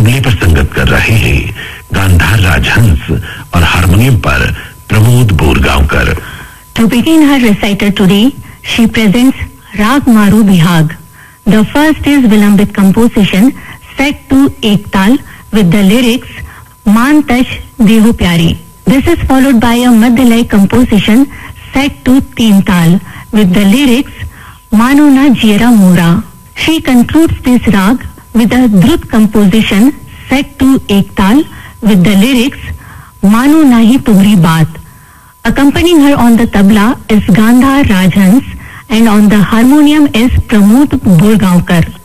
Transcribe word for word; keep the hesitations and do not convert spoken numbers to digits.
तबले पर संगत कर रहे हैं गांधार राजहंस और हारमोनियम पर Pramod Borgaonkar. To begin her recital today, she presents Rag Maru Bihag. The first is Vilambit composition set to Ek Tal with the lyrics Maan Tash Deho Pyari. This is followed by a Madhyalay composition set to Teen Tal with the lyrics Mano Na Jiera Mora. She concludes this rag with a Drut composition set to Ek Tal with the lyrics Mano Nahi Tumri Baat. Accompanying her on the tabla is Gandhar Rajhans and on the harmonium is Pramod Borgaonkar.